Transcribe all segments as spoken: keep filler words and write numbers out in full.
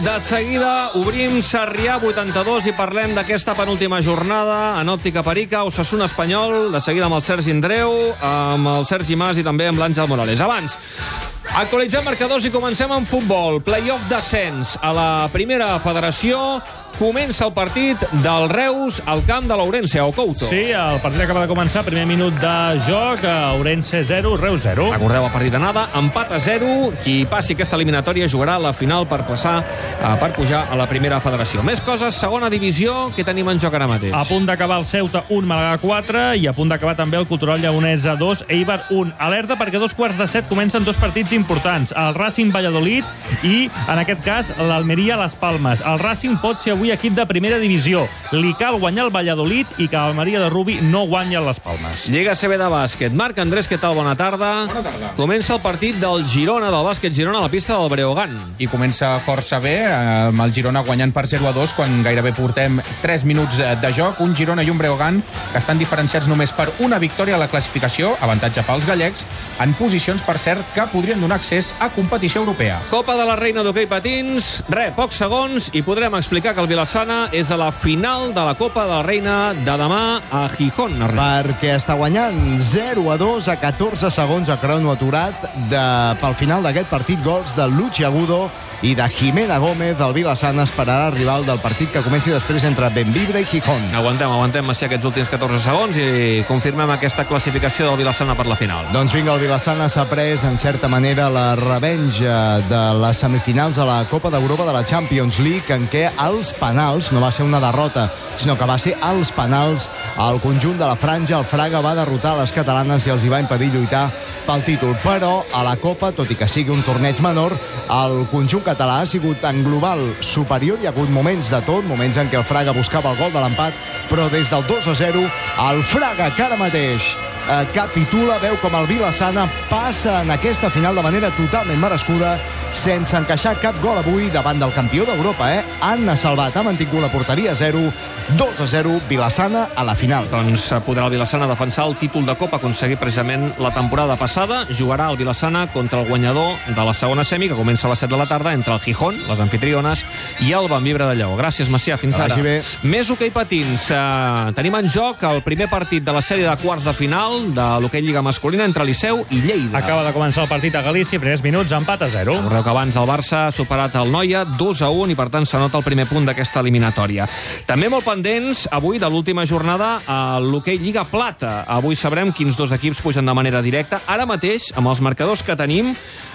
De seguida obrim Sarrià vuitanta-dos i parlem d'aquesta penúltima jornada en Òptica Perica, Osasuna Espanyol, de seguida amb el Sergi Andreu, amb el Sergi Mas i també amb l'Àngel Morales. Abans, actualitzem marcadors i comencem amb futbol. Play-off descens a la primera federació. Comença el partit del Reus al camp de l'Ourense, o Couto. Sí, el partit acaba de començar, primer minut de joc, Ourense zero, Reus zero. Recordeu el partit d'anada, empat a zero, qui passi aquesta eliminatòria jugarà a la final per passar, per pujar a la primera federació. Més coses, segona divisió, què tenim en joc ara mateix? A punt d'acabar el Ceuta un, Màlaga quatre, i a punt d'acabar també el Cultural Lleonesa dos, Eibar un. Alerta perquè a dos quarts de set comencen dos partits importants, el Racing Valladolid i, en aquest cas, l'Almeria Las Palmes. El Racing pot ser avui equip de primera divisió. Li cal guanyar el Valladolid i que el Maria de Rubi no guanya les Palmes. Lliga C B de bàsquet. Marc Andrés, què tal? Bona tarda. Bona tarda. Comença el partit del Girona, del bàsquet Girona, a la pista del Breogán. I comença força bé, amb el Girona guanyant per zero a dos, quan gairebé portem tres minuts de joc. Un Girona i un Breogán que estan diferenciats només per una victòria a la classificació, avantatge pels gallecs, en posicions, per cert, que podrien donar accés a competició europea. Copa de la Reina d'hoquei patins. Re, pocs segons i podrem explicar que el Vilassana és a la final de la Copa de la Reina de demà a Gijón. Perquè està guanyant zero a dos a catorze segons a crono aturat de, pel final d'aquest partit. Gols de Luchi Agudo i de Jimena Gómez. El Vilassana esperarà el rival del partit que comenci després entre Benvibre i Gijón. Aguantem, aguantem Macià aquests últims catorze segons i confirmem aquesta classificació del Vilassana per la final. Doncs vinga, el Vilassana s'ha pres en certa manera la revenja de les semifinals a la Copa d'Europa de la Champions League, en què els penals, no va ser una derrota, sinó que va ser als penals, al conjunt de la franja. El Fraga va derrotar les catalanes i els hi va impedir lluitar pel títol. Però a la Copa, tot i que sigui un torneig menor, el conjunt català ha sigut en global superior. Hi ha hagut moments de tot, moments en què el Fraga buscava el gol de l'empat, però des del dos a zero, el Fraga, que ara mateix eh, capitula, veu com el Vilassana passa en aquesta final de manera totalment merescuda, sense encaixar cap gol avui davant del campió d'Europa, eh? Anna Salvat ha mantingut la porteria a zero, dos a zero, Vilassana a la final. Doncs podrà el Vilassana defensar el títol de Copa aconseguit precisament la temporada passada. Jugarà el Vilassana contra el guanyador de la segona semi, que comença a les set de la tarda, entre el Gijón, les anfitriones, i el Benvibre de Lleó. Gràcies, Macià, fins ara. Més hoquei patins. Uh, tenim en joc el primer partit de la sèrie de quarts de final de l'hoquei Lliga Masculina entre Liceu i Lleida. Acaba de començar el partit a Galícia, primers minuts, empat a zero. Recordeu que abans el Barça ha superat el Noia dos a un i per tant s'anota el primer punt d'aquesta eliminatòria. També molt pendents avui de l'última jornada a l'hoquei Lliga Plata. Avui sabrem quins dos equips pugen de manera directa. Ara mateix, amb els marcadors que tenim,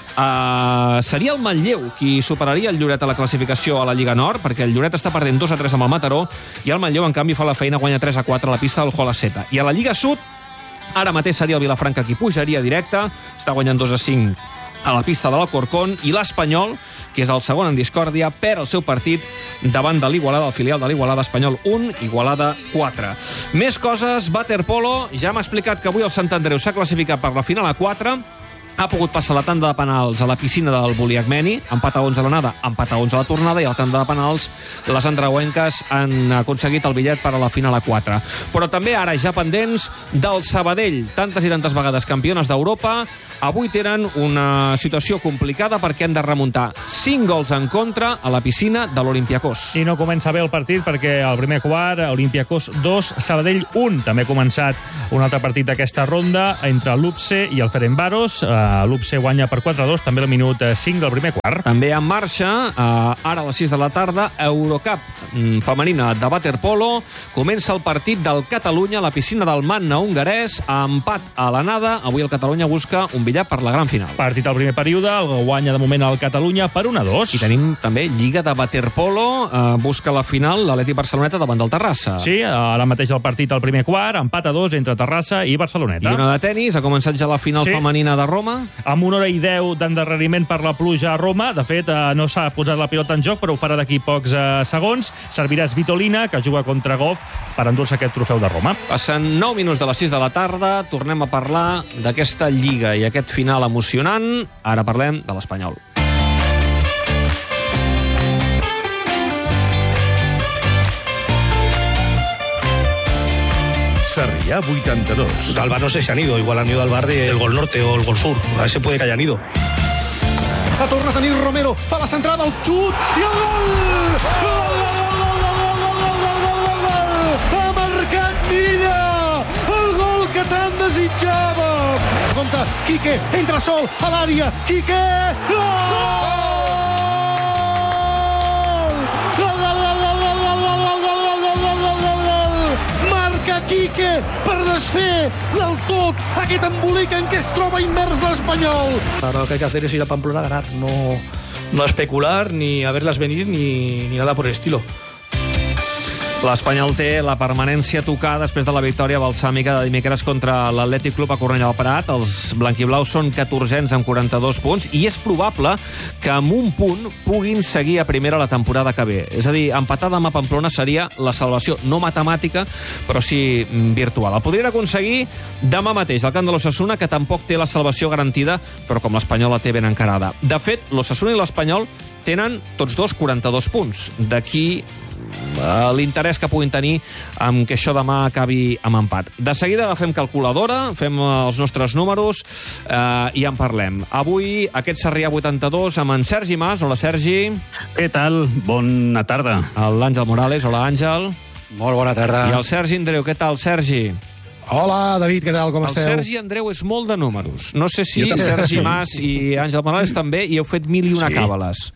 Uh, seria el Manlleu qui superaria el Lloret a la classificació a la Lliga Nord, perquè el Lloret està perdent dos a tres amb el Mataró i el Manlleu, en canvi, fa la feina, guanya tres a quatre a la pista del Jola-Seta. I a la Lliga Sud, ara mateix seria el Vilafranca qui pujaria directe, està guanyant dos a cinc a la pista de l'Alcorcón, i l'Espanyol, que és el segon en discòrdia, perd el seu partit davant de l'Igualada, el filial de l'Igualada. Espanyol un, Igualada quatre. Més coses, waterpolo. Ja m'ha explicat que avui el Sant Andreu s'ha classificat per la final a quatre. Ha pogut passar la tanda de penals a la piscina del Buliagmeni, empat a onze a l'anada, empat a onze a la tornada, i a la tanda de penals les andreuenques han aconseguit el bitllet per a la final a quatre. Però també ara ja pendents del Sabadell, tantes i tantes vegades campiones d'Europa. Avui tenen una situació complicada perquè han de remuntar cinc gols en contra a la piscina de l'Olympiacos. I no comença bé el partit perquè al primer quart, Olympiacos dos, Sabadell un. També ha començat un altre partit d'aquesta ronda entre l'Upse i el Ferencváros. L'Upse guanya per quatre a dos, també al minut cinc del primer quart. També en marxa, ara a les sis de la tarda, Eurocup femenina de waterpolo. Comença el partit del Catalunya a la piscina del Manna hongarès, empat a l'anada. Avui el Catalunya busca un bitllet per la gran final. Partit al primer període, el guanya de moment el Catalunya per un a dos. I tenim també Lliga de waterpolo, eh, busca la final l'Atlètic Barceloneta davant del Terrassa. Sí, ara mateix el partit al primer quart, empat a dos entre Terrassa i Barceloneta. I una de tenis, ha començat ja la final sí. femenina de Roma. Amb una hora i deu d'endarreriment per la pluja a Roma. De fet, eh, no s'ha posat la pilota en joc, però ho farà d'aquí pocs eh, segons. Servirà Svitolina, que juga contra Goff per endur-se aquest trofeu de Roma. Passen nou minuts de les sis de la tarda, tornem a parlar d'aquesta Lliga i aquest final emocionant. Ara parlem de l'Espanyol. Sarriá vuitanta-dos. Del bar no sé si han ido, igual han ido al bar del Gol Norte o el Gol Sur, a ese puede que hayan ido. ha tornat a tenir Romero, fa la centrada, el xut i el gol! Gol, gol, gol, gol, gol, gol, gol, gol, gol, gol, gol! Ha marcat Milla! El gol que tant desitjàvem! Compte, Quique, entra sol a l'àrea, Quique! Gol! Quique per desfer del tot aquest embolic en què es troba immers l'Espanyol. Ahora lo que hay que hacer es ir a Pamplona a ganar, no, no a especular, ni a verlas venir, ni, ni nada por el estilo. L'Espanyol té la permanència a tocar després de la victòria balsàmica de dimecres contra l'Atlètic Club a Cornellà del Prat. Els blanquiblaus són catorzens amb quaranta-dos punts i és probable que amb un punt puguin seguir a primera la temporada que ve. És a dir, empatar demà a Pamplona seria la salvació, no matemàtica, però sí virtual. El podrien aconseguir demà mateix al camp de l'Osasuna, que tampoc té la salvació garantida, però com l'Espanyol la té ben encarada. De fet, l'Osasuna i l'Espanyol tenen tots dos quaranta-dos punts. D'aquí l'interès que puguin tenir amb que això demà acabi amb empat. De seguida agafem calculadora, fem els nostres números eh, i en parlem. Avui, aquest Sarrià vuitanta-dos amb en Sergi Mas. Hola, Sergi. Què tal? Bona tarda. L'Àngel Morales. Hola, Àngel. Molt bona tarda. I el Sergi Andreu. Què tal, Sergi? Hola, David, què tal, com el esteu? El Sergi Andreu és molt de números. No sé si Sergi Mas i Àngel Morales també, i heu fet mil i una sí. càbales.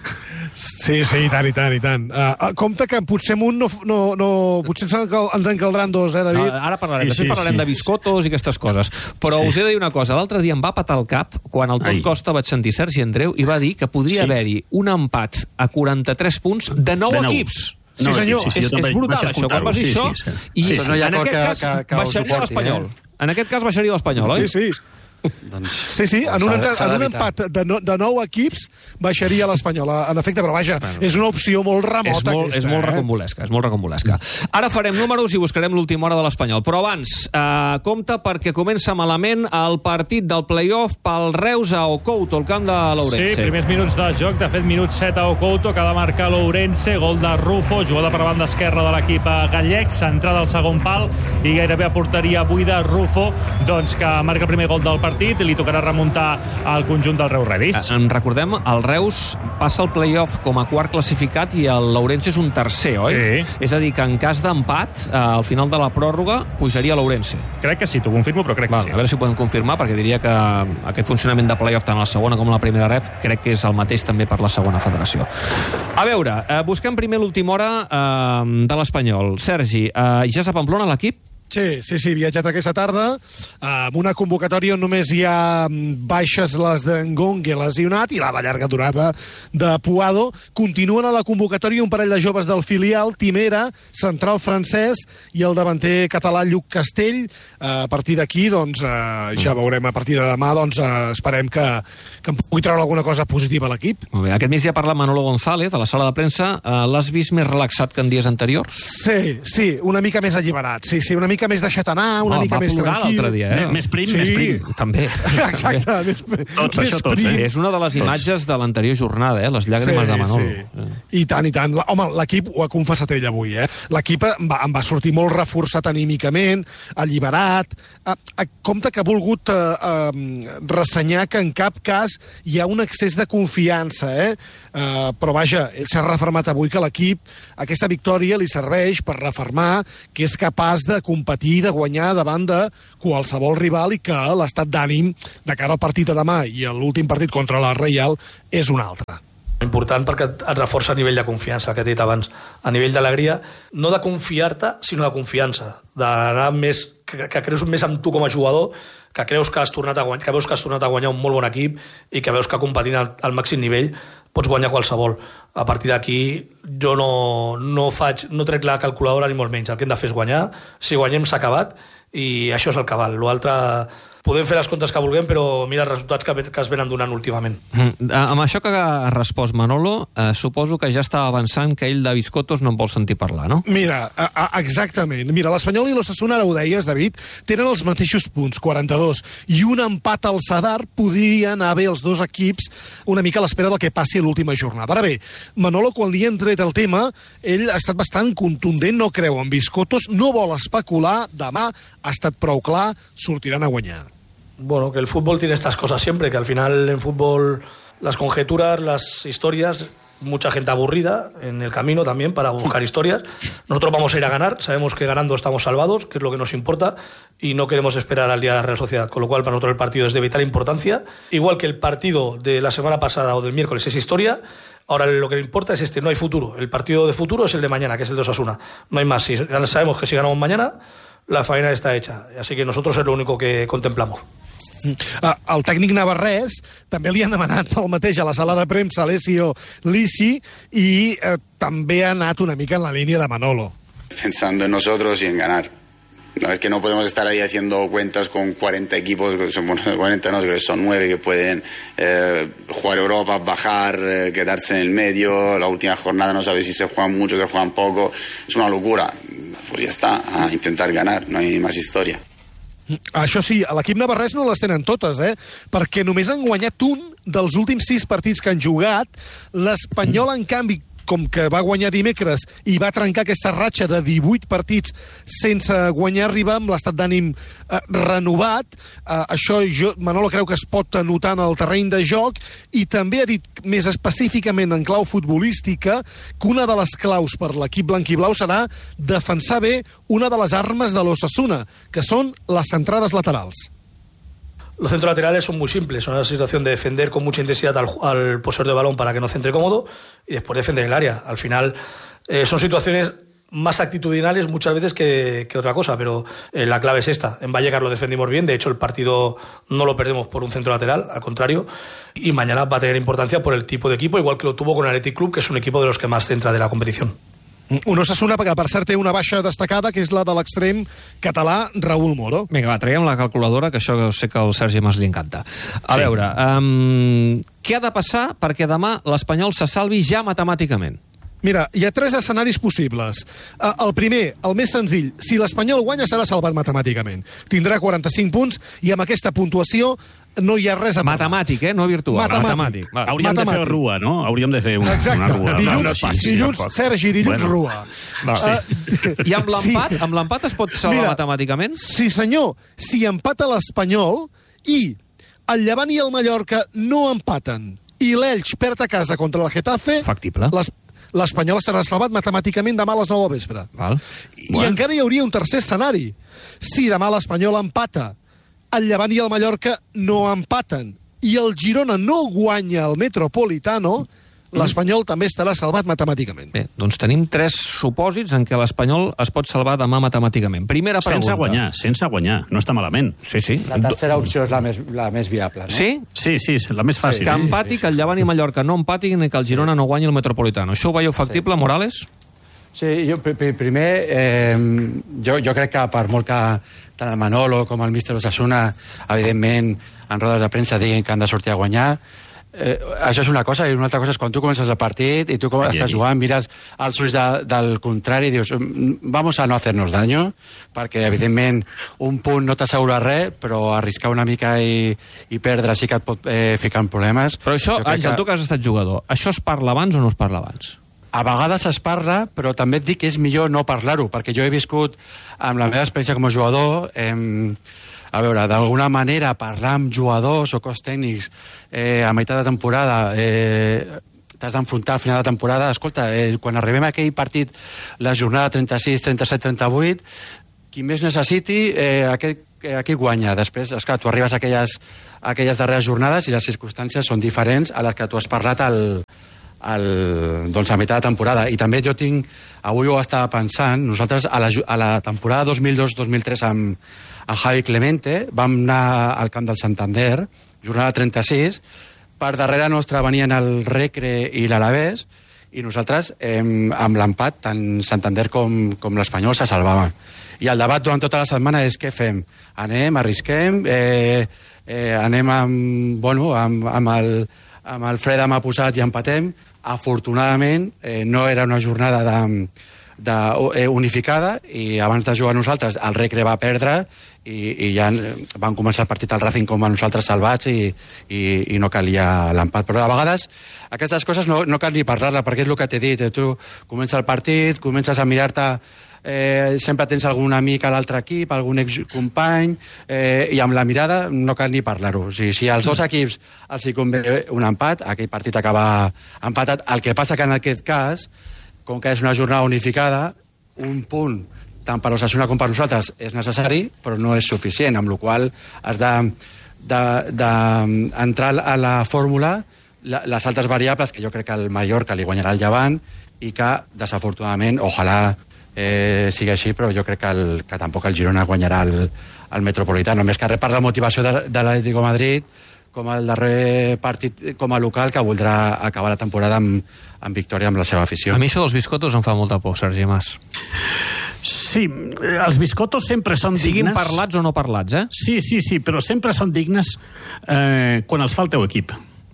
Sí, sí, i tant, i tant, i tant. Uh, compte que potser un no... no, no potser ens en caldran dos, eh, David? No, ara parlarem, sí, després sí, parlarem sí. de biscotos i aquestes coses. Però sí. us he de dir una cosa, l'altre dia em va patar el cap quan al Tot Ai. Costa vaig sentir Sergi Andreu i va dir que podria sí. haver-hi un empat a quaranta-tres punts de nou de equips. Sí, no, senyor. Sí, sí, és, és brutal, això. Quan vas dir sí, això, sí, sí. i sí, sí. en aquest cas que, que baixaria l'Espanyol. Eh? En aquest cas baixaria l'Espanyol, oi? Sí, sí. Doncs, sí, sí, en un, en un empat de, no, de nou equips baixaria l'Espanyol, en efecte, però vaja, bueno, és una opció molt remota. És molt, aquesta, és molt eh? recombolesca, és molt recombolesca. Ara farem números i buscarem l'última hora de l'Espanyol, però abans, eh, compte perquè comença malament el partit del play-off pel Reus a Ocouto, el camp de l'Ourense. Sí, primers minuts de joc, de fet, minut set a Ocouto, que ha de marcar l'Ourense, gol de Rufo, jugada per banda esquerra de l'equip gallec, centrada al segon pal i gairebé a porteria buida Rufo, doncs que marca el primer gol del partit partit i li tocarà remuntar al conjunt del Reus Redis. En recordem, el Reus passa el play-off com a quart classificat i el l'Ourense és un tercer, oi? Sí. És a dir, que en cas d'empat, eh, al final de la pròrroga, pujaria l'Ourense. Crec que sí, t'ho confirmo, però crec Val, que sí. A veure si ho podem confirmar, perquè diria que aquest funcionament de play-off tant a la segona com a la primera ref crec que és el mateix també per la segona federació. A veure, eh, busquem primer l'última hora eh, de l'Espanyol. Sergi, eh, ja és a Pamplona l'equip? Sí, sí, sí, viatjat aquesta tarda amb una convocatòria on només hi ha baixes les d'Engongue lesionat i la de llarga durada de Puado. Continuen a la convocatòria un parell de joves del filial, Timera, central francès, i el davanter català Lluc Castell. A partir d'aquí, doncs, ja veurem a partir de demà, doncs, esperem que, que em pugui treure alguna cosa positiva a l'equip. Molt bé, aquest migdia parla Manolo González, a la sala de premsa. L'has vist més relaxat que en dies anteriors? Sí, sí, una mica més alliberat, sí, sí, una mica més deixat anar, una no, mica més tranquil. Va plorar l'altre dia, eh? Més prim, sí. més prim. També. Exacte. Més, tots, més això tots, eh? És una de les imatges de l'anterior jornada, eh? Les llàgrimes sí, de Manolo. Sí. I tant, i tant. Home, l'equip ho ha confessat ell avui, eh? L'equip em va, em va sortir molt reforçat anímicament, alliberat. A, a, compte que ha volgut eh, eh, ressenyar que en cap cas hi ha un excés de confiança, eh? eh però vaja, ell s'ha refermat avui que l'equip, aquesta victòria li serveix per refermar que és capaç de competir, de guanyar davant de qualsevol rival i que l'estat d'ànim de cara al partit de demà i l'últim partit contra la Reial és un altre. Important perquè et reforça a nivell de confiança, que he dit abans, a nivell d'alegria, no de confiar-te, sinó de confiança, d'anar més, que, que creus més amb tu com a jugador, que creus que has tornat a guanyar, que veus que has tornat a guanyar un molt bon equip i que veus que competint al, al màxim nivell pots guanyar qualsevol. A partir d'aquí jo no, no faig, no trec la calculadora ni molt menys. El que hem de fer és guanyar. Si guanyem s'ha acabat i això és el que val. L'altre podem fer les comptes que vulguem, però mira els resultats que, que es venen donant últimament. Mm. Amb això que ha respost Manolo, eh, suposo que ja estava avançant que ell de biscotos no en vol sentir parlar, no? Mira, a, a, exactament. Mira, l'Espanyol i l'Osasuna, ara ho deies, David, tenen els mateixos punts, quaranta-dos, i un empat al Sadar podria anar bé els dos equips una mica a l'espera del que passi a l'última jornada. Ara bé, Manolo, quan li han tret el tema, ell ha estat bastant contundent, no creu en biscotos, no vol especular, demà ha estat prou clar, sortiran a guanyar. Bueno, que el fútbol tiene estas cosas siempre, que al final en fútbol las conjeturas, las historias, mucha gente aburrida en el camino también para buscar historias. Nosotros vamos a ir a ganar, sabemos que ganando estamos salvados, que es lo que nos importa, y no queremos esperar al día de la Real Sociedad, con lo cual para nosotros el partido es de vital importancia, igual que el partido de la semana pasada o del miércoles es historia. Ahora lo que importa es este, no hay futuro. El partido de futuro es el de mañana, que es el de Osasuna. No hay más. Si sabemos que si ganamos mañana, la faena està hecha. Así que nosotros es lo único que contemplamos. El tècnic navarrès també li han demanat el mateix a la sala de premsa Alessio Lisi i eh, també ha anat una mica en la línia de Manolo. Pensando en nosotros y en ganar. No, es que no podemos estar ahí haciendo cuentas con cuarenta equipos, son, bueno, cuarenta no, creo que son nueve que pueden eh, jugar Europa, bajar, eh, quedarse en el medio. La última jornada no sabes si se juegan mucho, se juegan poco. Es una locura. Pues ya está, a intentar ganar, no hay más historia. Això sí, a l'equip navarrès no les tenen totes, eh? Perquè només han guanyat un dels últims sis partits que han jugat. L'Espanyol, en canvi, com que va guanyar dimecres i va trencar aquesta ratxa de divuit partits sense guanyar, arriba amb l'estat d'ànim eh, renovat. Eh, això jo, Manolo creu que es pot notar en el terreny de joc, i també ha dit més específicament en clau futbolística que una de les claus per l'equip blanquiblau serà defensar bé una de les armes de l'Osasuna, que són les centrades laterals. Los centros laterales son muy simples, son una situación de defender con mucha intensidad al, al poseedor de balón para que no centre cómodo y después defender el área. Al final eh, son situaciones más actitudinales muchas veces que, que otra cosa, pero eh, la clave es esta. En Vallecas lo defendimos bien, de hecho el partido no lo perdemos por un centro lateral, al contrario, y mañana va a tener importancia por el tipo de equipo, igual que lo tuvo con el Athletic Club, que es un equipo de los que más centra de la competición. Un Osasuna que, per cert, té una baixa destacada, que és la de l'extrem català Raúl Moro. Vinga, va, traiem la calculadora, que això sé que al Sergi Mas li encanta. A sí. veure, um, què ha de passar perquè demà l'Espanyol se salvi ja matemàticament? Mira, hi ha tres escenaris possibles. Uh, el primer, el més senzill, si l'Espanyol guanya serà salvat matemàticament. Tindrà quaranta-cinc punts i amb aquesta puntuació no hi ha res a parlar. Matemàtic, eh? No virtual. Matemàtic. Matemàtic. Hauríem Matemàtic. de fer rua, no? Hauríem de fer una, una rua. Dilluns, no, dilluns Sergi, dilluns bueno. rua. Va, sí. uh, I amb l'empat, sí. amb l'empat es pot salvar Mira, matemàticament? Sí, senyor. Si empata l'Espanyol i el Llevant i el Mallorca no empaten i l'Elx perd a casa contra el Getafe... Factible. Les l'Espanyol serà salvat matemàticament demà a les nou del vespre. Val. I bueno. encara hi hauria un tercer escenari. Si demà l'Espanyol empata, el Llevant i el Mallorca no empaten, i el Girona no guanya el Metropolitano, l'Espanyol també estarà salvat matemàticament. Bé, doncs tenim tres supòsits en què l'Espanyol es pot salvar demà matemàticament. Primera pregunta. Sense guanyar, sense guanyar. No està malament. Sí, sí. La tercera opció és la més, la més viable, no? Sí? Sí, sí, la més fàcil. Que empati, que el Llevant i Mallorca no empatin i que el Girona no guanyi el Metropolitano. Això ho veieu factible, sí. Morales? Sí, jo, primer, eh, jo, jo crec que per molt que tant el Manolo com el míster Osasuna, evidentment, en rodes de premsa diguin que han de sortir a guanyar, Eh, això és una cosa, i una altra cosa és quan tu comences el partit i tu com Ai, estàs jugant, mires als ulls de, del contrari i dius, vamos a no hacernos daño, perquè evidentment un punt no t'assegura res, però arriscar una mica i, i perdre sí que et pot eh, ficar en problemes. Però això, Àngel, que... tu que has estat jugador, això es parla abans o no es parla abans? A vegades es parla, però també et dic que és millor no parlar-ho, perquè jo he viscut amb la meva experiència com a jugador, eh, a veure, d'alguna manera parlar amb jugadors o cos tècnics eh, a meitat de temporada, eh, t'has d'enfrontar al final de temporada. Escolta, eh, quan arribem a aquell partit, la jornada trenta-sis, trenta-set, trenta-vuit, qui més necessiti, eh, aquest, eh, aquí guanya. Després, esclar, tu arribes a aquelles, a aquelles darreres jornades i les circumstàncies són diferents a les que tu has parlat al, al, doncs a meitat de temporada. I també jo tinc, avui ho estava pensant, nosaltres a la, a la temporada dos mil dos dos mil tres amb a Javi Clemente, vam anar al camp del Santander, jornada trenta-sis, per darrere nostra venien el Recre i l'Alavés, i nosaltres, eh, amb l'empat, tant Santander com, com l'Espanyol se salvaven. I el debat durant tota la setmana és què fem? Anem, arrisquem, eh, eh, anem amb, bueno, amb, amb, el, amb el fre de mà posat i empatem. Afortunadament, eh, no era una jornada de de, eh, unificada, i abans de jugar nosaltres el Recre va perdre i, i ja van començar el partit al Racing com a nosaltres salvats i, i, i no calia l'empat. Però a vegades aquestes coses no, no cal ni parlar-la, perquè és el que t'he dit, eh? Tu comença el partit, comences a mirar-te, eh, sempre tens algun amic a l'altre equip, algun excompany, eh, i amb la mirada no cal ni parlar-ho. O sigui, si als dos equips els hi convé un empat, aquell partit acaba empatat. El que passa que en aquest cas, com que és una jornada unificada, un punt, tant per l'Osasuna com per nosaltres, és necessari, però no és suficient, amb la qual has d'entrar a la fórmula les altres variables, que jo crec que el Mallorca li guanyarà el Llevant, i que, desafortunadament, ojalà eh, sigui així, però jo crec que, el, que tampoc el Girona guanyarà el, el Metropolità. Només que res per la motivació de, de l'Atlético Madrid, com el darrer partit com a local, que voldrà acabar la temporada amb, amb victòria amb la seva afició. A mi això dels biscotos em fa molta por, Sergi Mas. Sí, els biscotos sempre són Siguin dignes... Siguin parlats o no parlats, eh? Sí, sí, sí, però sempre són dignes eh, quan els fa el teu equip.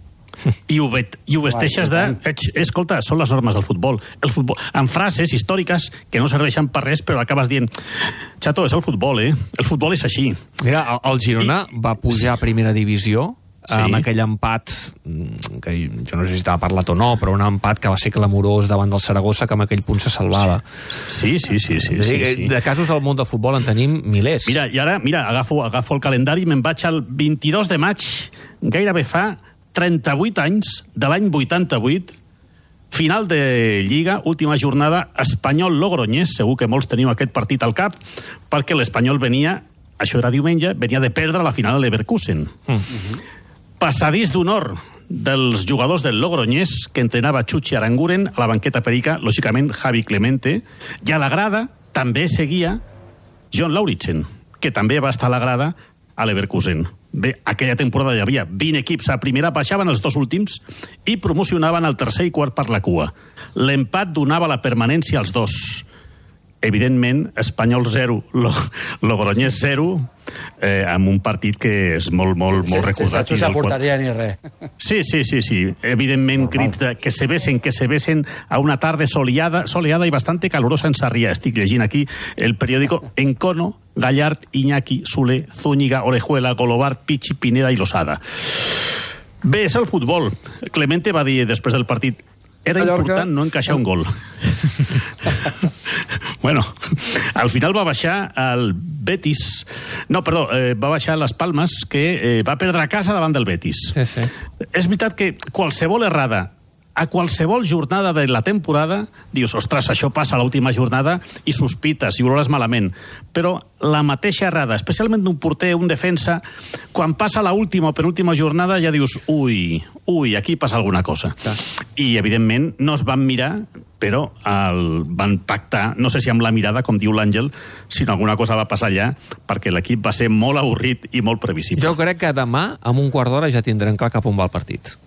I ho, vet, i ho vesteixes de... Escolta, són les normes del futbol. El futbol. En frases històriques que no serveixen per res, però acabes dient xato, és el futbol, eh? El futbol és així. Mira, el, el Girona I... va pujar a primera divisió, sí, amb aquell empat, que jo no sé si estava parlat o no, però un empat que va ser clamorós davant del Saragossa, que amb aquell punt se salvava. Sí, sí, sí. sí, sí, sí. De casos al món del futbol en tenim milers. Mira, i ara, mira, agafo, agafo el calendari i me'n vaig al vint-i-dos de maig, gairebé fa trenta-vuit anys, de l'any vuitanta-vuit, final de Lliga, última jornada, Espanyol-Logroñés, segur que molts teniu aquest partit al cap, perquè l'Espanyol venia, això era diumenge, venia de perdre la final a l'Leverkusen. Mm. Uh-huh. Passadís d'honor dels jugadors del Logroñés, que entrenava Chuchi Aranguren, a la banqueta perica, lògicament Javi Clemente, i a la grada també seguia John Lauritsen, que també va estar a la grada a l'Leverkusen. Bé, aquella temporada hi havia vint equips a primera, baixaven els dos últims i promocionaven el tercer i quart per la cua. L'empat donava la permanència als dos. Evidentment, Espanyol zero, Logroñés zero, eh, amb un partit que és molt, molt, molt recordat. Sense portaria ni res. Sí, sí, sí, sí. Evidentment, crits de que se besen, que se besen a una tarde soleada, soleada y bastante calurosa en Sarrià. Estic llegint aquí el periòdico Encono, Gallard, Iñaki, Sule, Zúñiga, Orejuela, Golobart, Pichi, Pineda i Losada. Bé, és el futbol. Clemente va dir després del partit: era important no encaixar un gol. Bueno, al final va baixar el Betis... No, perdó, eh, va baixar les Palmes, que eh, va perdre a casa davant del Betis. Sí, sí. És veritat que qualsevol errada a qualsevol jornada de la temporada dius, ostres, això passa a l'última jornada i sospites i ho veuràs malament. Però la mateixa errada, especialment d'un porter, un defensa, quan passa a l'última o penúltima jornada ja dius, ui, ui, aquí passa alguna cosa. Clar. I, evidentment, no es van mirar, però el van pactar, no sé si amb la mirada, com diu l'Àngel, sinó alguna cosa va passar allà, perquè l'equip va ser molt avorrit i molt previsible. Jo crec que demà, amb un quart d'hora, ja tindrem clar cap on va el partit.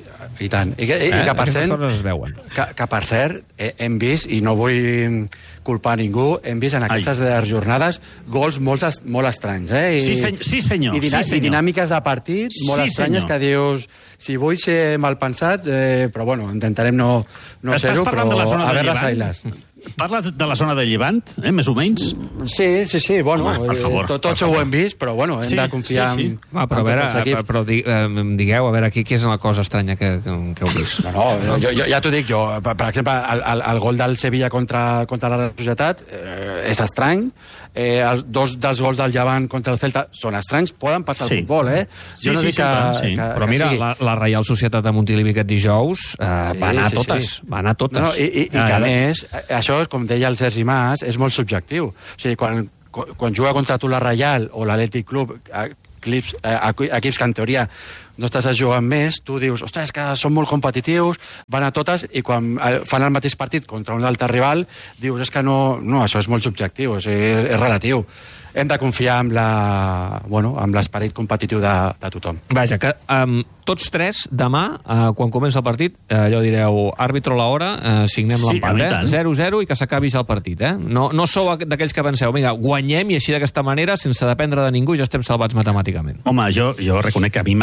I tant. I que, i, eh? i que per Aquestes cert, coses es veuen. Que, que per cert, hem vist, i no vull culpar ningú, hem vist en aquestes Ai. jornades gols molt, molt estranys. Eh? I, sí, senyor. Sí, senyor. I, dina, sí, senyor. I dinàmiques de partit molt sí, estranyes, senyor. Que dius, si vull ser mal pensat, eh, però bueno, intentarem no, no ser-ho, però de la zona a veure les ailes. Parles de la zona de Llevant, eh, més o menys? Sí, sí, sí, bueno, Home, per favor, tot, tots ho hem vist, però bueno, hem sí, de confiar sí, sí. en, ah, però, en a veure, però, però digueu, a veure, aquí, què és la cosa estranya que, que, que heu vist? No, no, jo, jo, ja t'ho dic, jo, per, per exemple, el, el, el gol del Sevilla contra, contra la Societat eh, és estrany, eh, els dos dels gols del Llevant contra el Celta són estranys, poden passar al sí. futbol, eh? Sí, jo no sí, dic sí, que, sí. que, però mira, que la, la Reial Societat de Montilivi aquest dijous eh, sí, va anar a totes, sí. va anar a totes. No, i, i, i que a més, això, com deia el Sergi Mas, és molt subjectiu. O sigui, quan, quan juga contra tu la Reial o l'Atlètic Club, equips, equips que en teoria no estàs jugant més, tu dius, ostres, que són molt competitius, van a totes, i quan fan el mateix partit contra un altre rival, dius, és que no, no, això és molt subjectiu, o sigui, és, és relatiu. Hem de confiar amb la, bueno, amb l'esperit competitiu de, de tothom. Vaja, que um, tots tres, demà, uh, quan comença el partit, uh, allò direu, àrbitro la hora, uh, signem sí, l'empat, eh? zero zero i que s'acabi ja el partit, eh? No, no sou d'aquells que penseu, vinga, guanyem i així d'aquesta manera, sense dependre de ningú, ja estem salvats matemàticament. Home, jo, jo reconec que a mi m'agradaria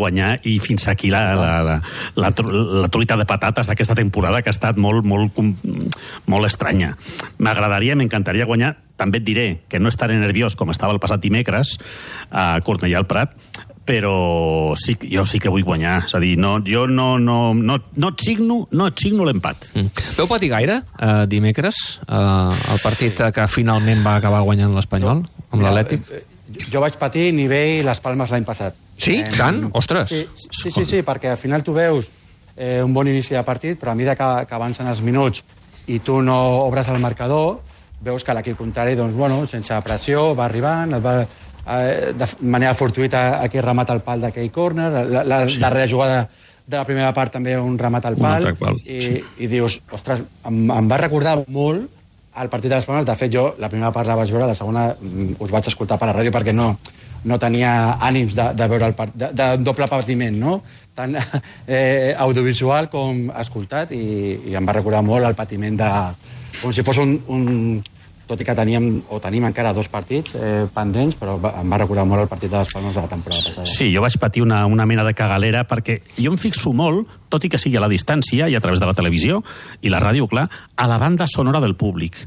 guanyar, i fins aquí la, la, la, la, la truita de patates d'aquesta temporada, que ha estat molt, molt, molt estranya. M'agradaria, m'encantaria guanyar. També et diré que no estaré nerviós com estava el passat dimecres a Cornellà al Prat, però sí, jo sí que vull guanyar. És a dir, no, jo no, no, no, no et signo, no et signo l'empat. Mm. Veu patir gaire eh, dimecres eh, el partit que finalment va acabar guanyant l'Espanyol amb l'Atlètic? Jo vaig patir nivell Les Palmes l'any passat. Sí? Eh, tant? Ostres! Sí, sí, sí, sí, perquè al final tu veus eh, un bon inici de partit, però a mesura que, que avancen els minuts i tu no obres el marcador, veus que l'equip contrari, doncs, bueno, sense pressió, va arribant, va, eh, de manera fortuïta aquí remata el pal d'aquell córner, la, la sí. darrera jugada de la primera part també un remat al pal, pal. I, sí. i dius, ostres, em, em va recordar molt el partit de les Palmes. De fet, jo la primera part la vaig veure, la segona us vaig escoltar per la ràdio perquè no, no tenia ànims de, de veure el part, de, de doble patiment, no? Tant eh, audiovisual com escoltat, i, i em va recordar molt el patiment de... com si fos un... un tot i que teníem, o tenim encara dos partits eh, pendents, però em va recordar molt el partit de les Palmes de la temporada passada. Sí, jo vaig patir una, una mena de cagalera, perquè jo em fixo molt, tot i que sigui a la distància i a través de la televisió i la ràdio, clar, a la banda sonora del públic.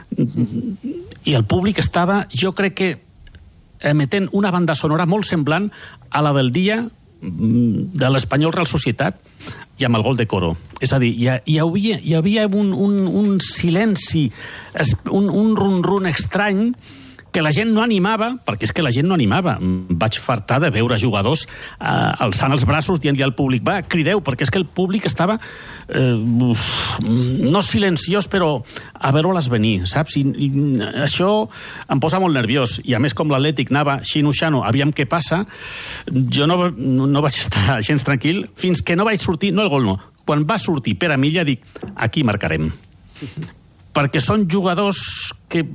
I el públic estava, jo crec que, emetent una banda sonora molt semblant a la del dia de l'Espanyol Real Societat i amb el gol de Coro. És a dir, hi, hi havia, hi havia un, un, un silenci, un, un run-run estrany que la gent no animava, perquè és que la gent no animava. Vaig fartar de veure jugadors eh, alçant els braços, dient-li al públic, va, crideu, perquè és que el públic estava eh, no silenciós, però a veure-les venir, saps? I, i això em posa molt nerviós. I a més, com l'Atlètic anava xino-xano, aviam què passa, jo no, no vaig estar gens tranquil, fins que no vaig sortir, no el gol no, quan va sortir Pere Milla, dic, aquí marcarem. Perquè són jugadors que...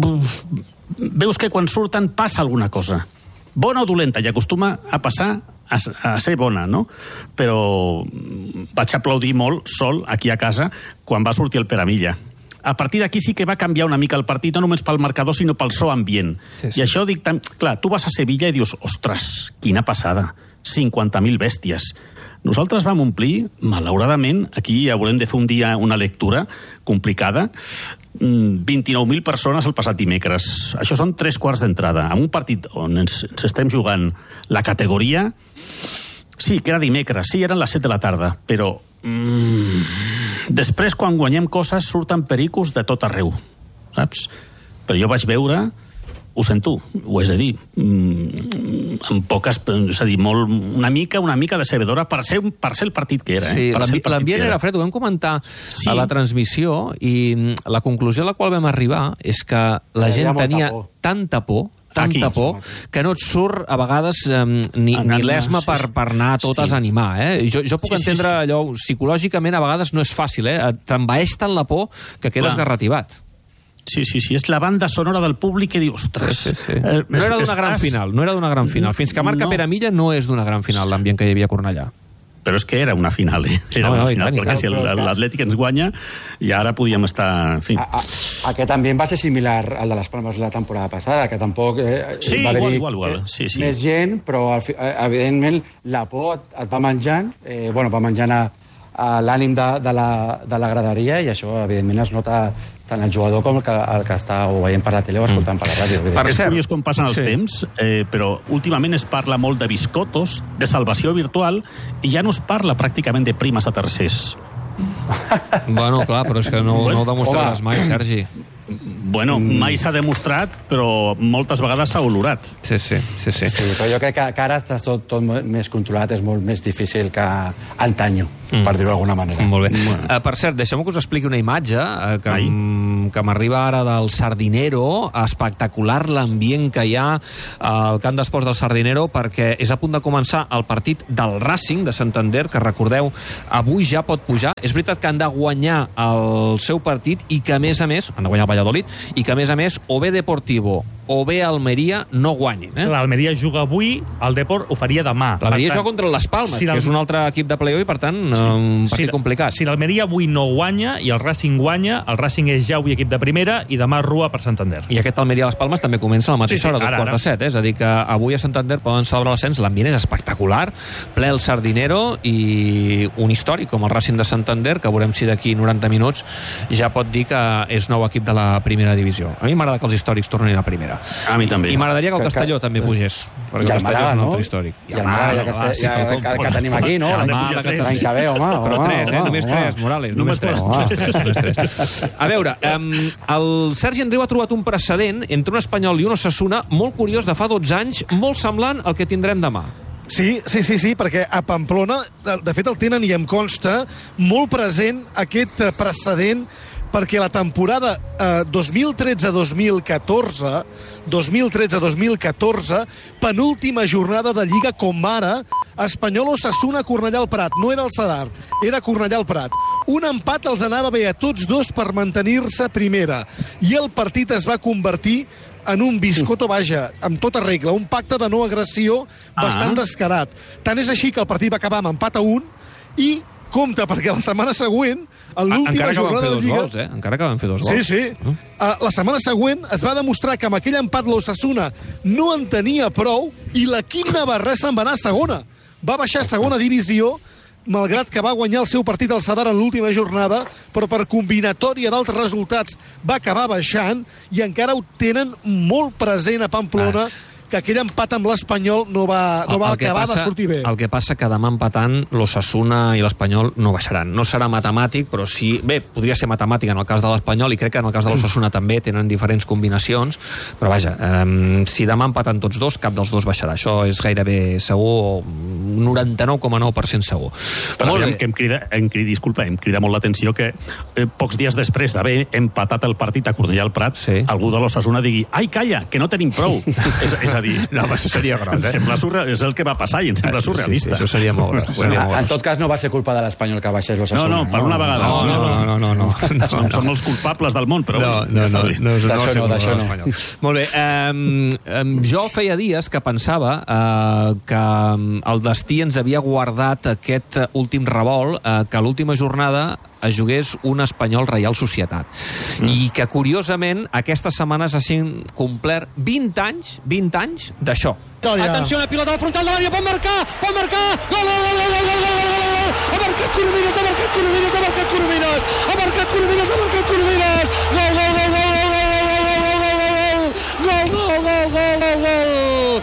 veus que quan surten passa alguna cosa. Bona o dolenta, i acostuma a passar a, a ser bona, no? Però vaig aplaudir molt sol aquí a casa quan va sortir el Pere Milla. A partir d'aquí sí que va canviar una mica el partit, no només pel marcador, sinó pel so ambient. Sí, sí. I això dic... Clar, tu vas a Sevilla i dius, ostres, quina passada, cinquanta mil bèsties. Nosaltres vam omplir, malauradament, aquí haurem de fer un dia una lectura complicada, vint-i-nou mil persones el passat dimecres. Això són tres quarts d'entrada. En un partit on ens, ens estem jugant la categoria, sí, que era dimecres, sí, eren les set de la tarda, però mm, després, quan guanyem coses, surten pericos de tot arreu, saps? Però jo vaig veure... ho sento, ho has de dir, mm, amb poques, és a dir, molt, una mica, una mica decebedora per ser, per ser el partit que era. Eh? Sí, l'ambient era fred, ho vam comentar sí. a la transmissió, i la conclusió a la qual vam arribar és que la gent tenia por. tanta por, tanta Aquí. por, que no et surt a vegades eh, ni, ni l'esma per, per anar a totes sí. a animar. Eh? Jo, jo puc sí, entendre sí, sí. allò, psicològicament a vegades no és fàcil, eh? T'envaeix tant la por que quedes Clar. garrativat. Sí, sí, sí, és la banda sonora del públic que diu, ostres... Sí, sí, sí. Eh, no era d'una gran final, no era d'una gran final. Fins que marca no. Pere Milla no és d'una gran final l'ambient que hi havia a Cornellà. Però és que era una final, eh? Era no, una no, final, perquè clar, si l'Atlètic ens guanya, i ara podíem estar... En fi. A, a, aquest ambient va ser similar al de les Palmes la temporada passada, que tampoc eh, sí, va haver igual, igual, sí, sí. més gent, però evidentment la por et va menjant, eh, bueno, va menjant a, a l'ànim de, de, la, de la graderia, i això evidentment es nota tant el jugador com el que, el que està o veient per la tele o escoltant mm. per la ràdio. Per és curiós com passen els sí. temps, eh, però últimament es parla molt de biscotos, de salvació virtual, i ja no es parla pràcticament de primes a tercers. Bueno, clar, però és que no, no ho demostraràs mai, Sergi. Bueno, mai s'ha demostrat, però moltes vegades s'ha olorat. Sí, sí, sí, sí. sí però jo crec que, que ara està tot, tot més controlat, és molt més difícil que antanyo, mm. per dir-ho d'alguna manera. Molt bé. Bueno. Uh, per cert, deixeu-me que us expliqui una imatge uh, que, que m'arriba ara del Sardinero, espectacular l'ambient que hi ha al camp d'esports del Sardinero, perquè és a punt de començar el partit del Racing de Santander, que recordeu, avui ja pot pujar. És veritat que han de guanyar el seu partit i que, a més a més, han de guanyar el Valladolid, i que, a més a més, O B Deportivo o bé Almeria no guanyin. Eh? L'Almeria juga avui, el Depor ho faria demà. L'Almeria juga contra les Palmes, si que és un altre equip de play-off i, per tant, sí. un partit si, complicat. Si l'Almeria avui no guanya i el Racing guanya, el Racing és ja avui equip de primera i demà Rua per Santander. I aquest Almeria-Les Palmes també comença a la mateixa sí, sí, hora, dos quarts de set. Eh? És a dir, que avui a Santander poden celebrar l'ascens, l'ambient és espectacular, ple el Sardinero i un històric com el Racing de Santander, que veurem si d'aquí noranta minuts ja pot dir que és nou equip de la primera divisió. A mi m'agrada que els històrics tornin a primera. A mi també. I m'agradaria que el Castelló que, també pugés, perquè el Castelló és un altre històric. I el Màlaga, ja, ja, ja, ja, ja que tenim aquí, no? L'any que ve, home. Però tres, eh? Només tres, Morales, només tres. A veure, el Sergi Andreu ha trobat un precedent entre un Espanyol i un Osasuna molt curiós de fa dotze anys, molt semblant al que tindrem demà. Sí, sí, sí, sí, perquè a Pamplona, de fet el tenen i em consta, molt present aquest precedent, perquè la temporada eh, dos mil tretze dos mil catorze, dos mil tretze dos mil catorze, penúltima jornada de Lliga com ara, Espanyol Osasuna Cornellà al Prat. No era el Sadar, era Cornellà al Prat. Un empat els anava bé a tots dos per mantenir-se primera. I el partit es va convertir en un biscotto, vaja, amb tota regla, un pacte de no agressió bastant ah. descarat. Tant és així que el partit va acabar amb empat a un i compte, perquè la setmana següent, a l'última jornada de Lliga... Gols, eh? Encara que van fer dos sí, gols. Sí, sí. Uh, la setmana següent es va demostrar que amb aquell empat l'Osasuna no en tenia prou i l'equip navarrès se'n va anar a segona. Va baixar a segona divisió, malgrat que va guanyar el seu partit al Sadar en l'última jornada, però per combinatòria d'altres resultats va acabar baixant i encara ho tenen molt present a Pamplona, ah. que aquell empat amb l'Espanyol no va, no va acabar passa, de sortir bé. El que passa que demà empatant l'Osasuna i l'Espanyol no baixaran. No serà matemàtic, però sí... Bé, podria ser matemàtic en el cas de l'Espanyol i crec que en el cas de l'Osasuna també tenen diferents combinacions, però vaja, eh, si demà empaten tots dos, cap dels dos baixarà. Això és gairebé segur, noranta-nou coma nou per cent segur. Però molt bé. Que em crida, em crida, disculpa, em crida molt l'atenció que eh, pocs dies després d'haver empatat el partit a Cornellà al Prat, sí. algú de l'Osasuna digui, ai, calla, que no tenim prou. és, és a dir, no, això seria gros, eh? Sembla surreal, és el que va passar i em sembla surrealista. Sí, sí, això seria molt gros. Seria molt gros. En tot cas, no va ser culpa de l'Espanyol que baixés l'Osasuna. No, no, per una vegada. No, no, no. no, no, no, no, no. Som, som els culpables del món, però... No, no, no, no, no, d'això no, d'això no. Molt bé, um, um, jo feia dies que pensava uh, que el destí ens havia guardat aquest últim revolt, uh, que a l'última jornada es jugués un Espanyol Reial Societat. Mm. I que, curiosament, aquestes setmanes hagin complert vint anys, vint anys d'això. Atenció, la pilota al frontal de l'àrea, pot marcar, pot marcar, gol, gol, gol, gol, gol, gol, gol, ha marcat Coromines, ha marcat Coromines, ha marcat Coromines, ha marcat Coromines, ha marcat Coromines, gol, gol, gol, gol, gol, gol, gol, gol, gol,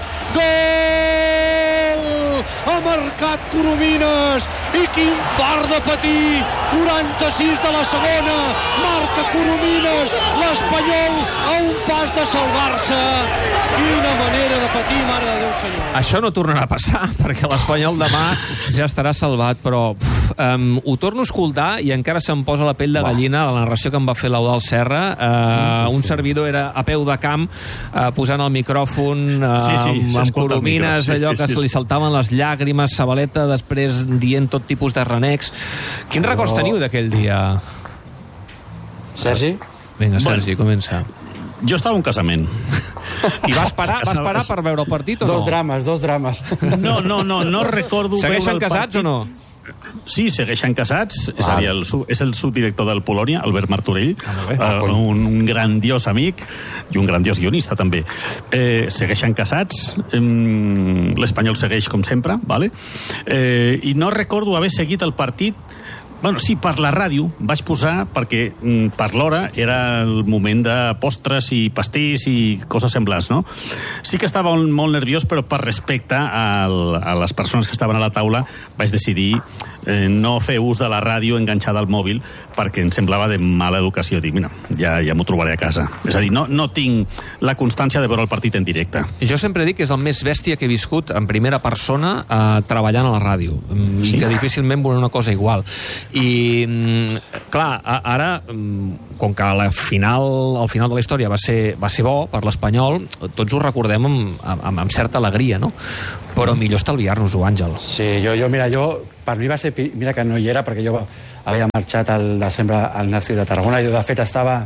ha marcat Coromines, i quin fart de patir, quaranta-sis de la segona, marca Coromines, l'Espanyol a un pas de salvar-se, quina manera de patir, mare de Déu senyor. Això no tornarà a passar, perquè l'Espanyol demà ja estarà salvat, però pf, um, ho torno a escoltar i encara se'm posa la pell de gallina la narració que em va fer l'Eudald Serra. Uh, un servidor era a peu de camp, uh, posant el micròfon uh, sí, sí, amb, amb Coromines, allò que se li saltaven les llàgrimes, Sabaleta després dient tot tipus de renecs. Quins records teniu d'aquell dia? Sergi? Vinga, Sergi, bueno, comença. Jo estava a un casament. I vas parar, vas parar per veure el partit o no? Dos drames, dos drames. No, no, no, no recordo... Segueixen casats o no? Sí, segueixen casats, ah. és a dir, el, és el subdirector del Polònia, Albert Martorell, ah, uh, un, un grandiós amic i un grandiós guionista també. Eh, segueixen casats, eh, l'Espanyol segueix com sempre, vale? eh, i no recordo haver seguit el partit. Bueno, sí, per la ràdio vaig posar, perquè mm, per l'hora era el moment de postres i pastís i coses semblants, no? Sí que estava molt nerviós, però per respecte al, a les persones que estaven a la taula vaig decidir eh, no fer ús de la ràdio enganxada al mòbil, perquè em semblava de mala educació. Dic, mira, ja, ja m'ho trobaré a casa. És a dir, no, no tinc la constància de veure el partit en directe. Jo sempre dic que és el més bèstia que he viscut en primera persona eh, treballant a la ràdio, i sí? que difícilment veuré una cosa igual. I, clar, ara, com que la final, al final de la història va ser, va ser bo per l'Espanyol, tots ho recordem amb, amb, amb certa alegria, no? Però millor estalviar-nos-ho, Àngel. Sí, jo, jo, mira, jo, per mi va ser... Mira que no hi era, perquè jo havia marxat al desembre al Nazi de Tarragona, jo, de fet, estava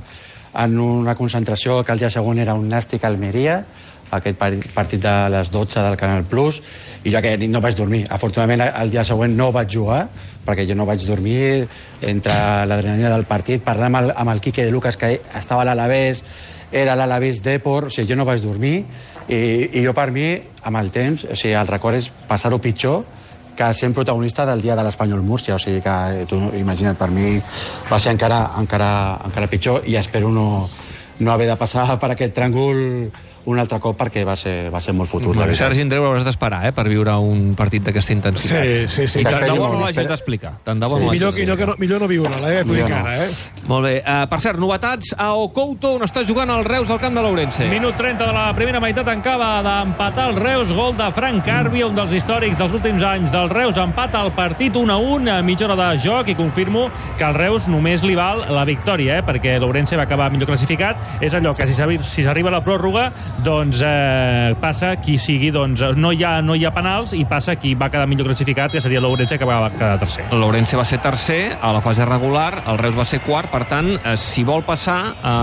en una concentració que el dia següent era un Nàstic Almeria, aquest partit de les dotze del Canal Plus, i jo aquella nit no vaig dormir. Afortunadament el dia següent no vaig jugar, perquè jo no vaig dormir entre l'adrenalina del partit, parlar amb el, amb el Quique de Lucas, que estava a l'Alavés, era l'Alavés Depor, o sigui, jo no vaig dormir, i, i jo per mi, amb el temps, o sigui, el record és passar-ho pitjor que sent protagonista del dia de l'Espanyol Múrcia, o sigui que tu imagina't, per mi va ser encara, encara, encara pitjor, i espero no, no haver de passar per aquest tràngol un altre cop, perquè va ser, va ser molt futur. Bueno, Sergi Andreu, hauràs d'esperar eh, per viure un partit d'aquesta intensitat. Sí, sí, sí. I tant de bo no l'hagis d'explicar. Tant de bo sí. no millor, millor, que no, millor no viure-la, eh? T'ho dic ara, eh? Molt bé. Uh, per cert, novetats a Ocouto, on està jugant el Reus al camp de l'Ourense. Minut trenta de la primera meitat, acaba d'empatar el Reus, gol de Frank Carbi, un dels històrics dels últims anys del Reus, empata el partit un a un, a mitja hora de joc, i confirmo que al Reus només li val la victòria, eh? Perquè l'Ourense va acabar millor classificat. És allò que si s'arriba a la pròrroga, doncs eh, passa qui sigui, doncs no hi, ha, no hi ha penals, i passa qui va quedar millor classificat, que seria l'Ourense, que va quedar tercer. L'Ourense va ser tercer a la fase regular, el Reus va ser quart, per tant, eh, si vol passar,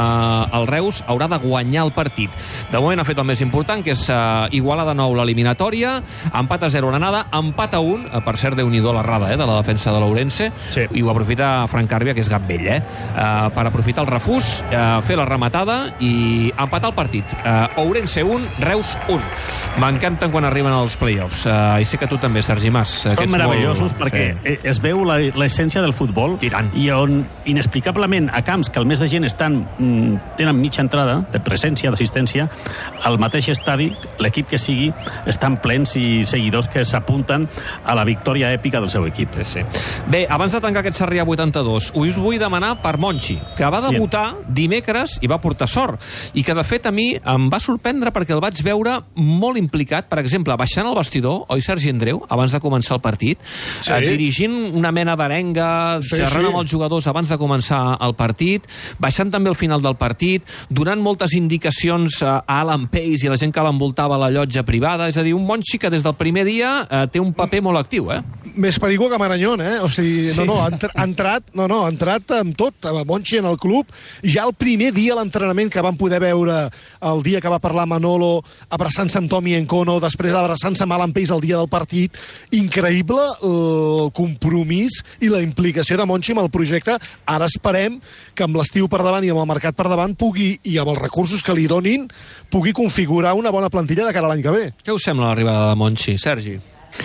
eh, el Reus haurà de guanyar el partit. De moment ha fet el més important, que és eh, igualar de nou l'eliminatòria, empat a zero l'anada, empat a un, eh, per cert, Déu-n'hi-do l'errada eh, de la defensa de l'Ourense, sí. I ho aprofita Frank Carbia, que és gat vell, eh, eh, per aprofitar el refús, eh, fer la rematada i empatar el partit. Eh, Ourense un, Reus un. M'encanten quan arriben als play-offs. Uh, I sé que tu també, Sergi Mas. Són meravellosos molt... perquè sí. Es veu l'essència del futbol i, i on inexplicablement a camps que el més de gent estan, tenen mitja entrada de presència, d'assistència, al mateix estadi, l'equip que sigui, estan plens i seguidors que s'apunten a la victòria èpica del seu equip. Sí, sí. Bé, abans de tancar aquest Sarrià vuitanta-dos, us vull demanar per Monchi, que va debutar dimecres i va portar sort, i que de fet a mi em va sorprendre perquè el vaig veure molt implicat, per exemple, baixant al vestidor, oi, Sergi Andreu, abans de començar el partit, sí. eh, dirigint una mena d'arenga, sí, xerrant sí. amb els jugadors abans de començar el partit, baixant també al final del partit, donant moltes indicacions a Alan Pace i a la gent que l'envoltava a la llotja privada, és a dir, un Monchi que des del primer dia eh, té un paper molt actiu, eh? Més perigo que Marañón, eh? O sigui, sí. no, no, ha entrat, no, no, ha entrat amb tot, amb Monchi en el club, ja el primer dia a l'entrenament que vam poder veure el dia que va parlar Manolo abraçant-se amb Tommy Encono, després abraçant-se amb Alan Pace el dia del partit. Increïble el compromís i la implicació de Monchi amb el projecte. Ara esperem que amb l'estiu per davant i amb el mercat per davant pugui, i amb els recursos que li donin, pugui configurar una bona plantilla de cara a l'any que ve. Què us sembla l'arribada de Monchi, Sergi?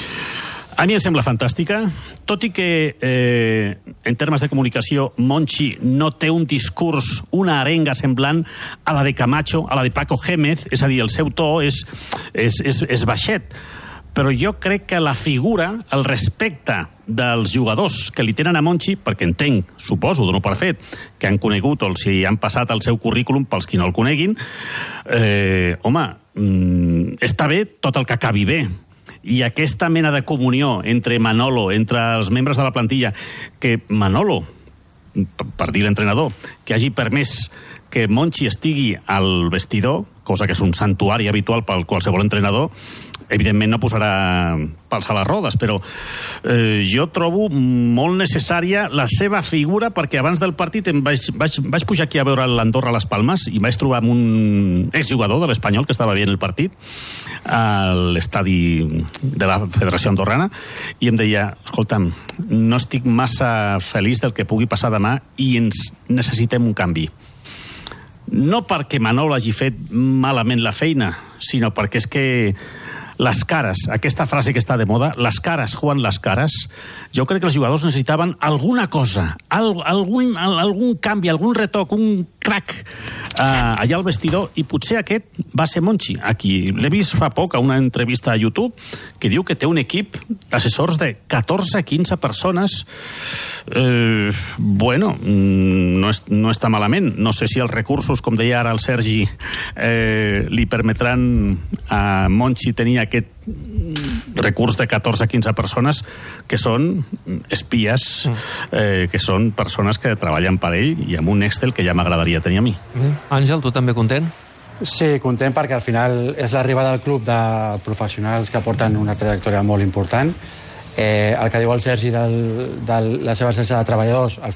A mi em sembla fantàstica, tot i que eh, en termes de comunicació Monchi no té un discurs, una arenga semblant a la de Camacho, a la de Paco Gémez, és a dir, el seu to és, és, és, és baixet, però jo crec que la figura, el respecte dels jugadors que li tenen a Monchi, perquè entenc, suposo, dono per fet, que han conegut o si han passat el seu currículum pels qui no el coneguin, eh, home, mm, està bé tot el que acabi bé. I aquesta mena de comunió entre Manolo, entre els membres de la plantilla, que Manolo, per dir l'entrenador, que hagi permès que Monchi estigui al vestidor, cosa que és un santuari habitual pel qualsevol entrenador, evidentment no posarà pals a les rodes, però eh, jo trobo molt necessària la seva figura, perquè abans del partit em vaig, vaig, vaig pujar aquí a veure l'Andorra a les Palmes i vaig trobar amb un exjugador de l'Espanyol que estava veient el partit a l'estadi de la Federació Andorrana i em deia, escolta'm, no estic massa feliç del que pugui passar demà i ens necessitem un canvi. No perquè Manolo hagi fet malament la feina, sinó perquè és que les cares, aquesta frase que està de moda, les cares juguen les cares, jo crec que els jugadors necessitaven alguna cosa, algun, algun canvi, algun retoc, un crac eh, allà al vestidor, i potser aquest va ser Monchi. Aquí l'he vist fa poc a una entrevista a YouTube que diu que té un equip d'assessors de catorze a quinze persones. Eh, bueno, no, és, no està malament. No sé si els recursos, com deia ara el Sergi, eh, li permetran a Monchi tenir aquest recurs de catorze a quinze persones que són espies, eh, que són persones que treballen per ell i amb un Excel que ja m'agradaria tenir a mi. Mm. Àngel, tu també content? Sí, content perquè al final és l'arribada al club de professionals que porten una trajectòria molt important. Eh, el que diu el Sergi de la seva xarxa de treballadors, al